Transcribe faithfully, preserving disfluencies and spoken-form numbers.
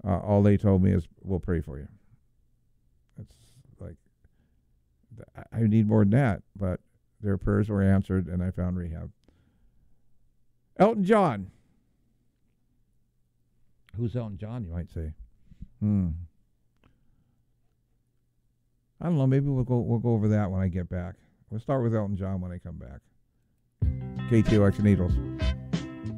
Uh, all they told me is, we'll pray for you. It's like, I need more than that, but their prayers were answered, and I found rehab. Elton John. Who's Elton John, you might say? Hmm. I don't know. Maybe we'll go we'll go over that when I get back. We'll start with Elton John when I come back. K T O X Needles.